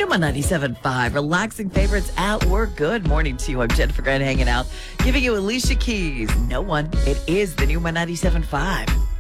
Numa 97.5, relaxing favorites at work. Good morning to you. I'm Jennifer Grant hanging out, giving you Alicia Keys. No one. It is the Numa 97.5.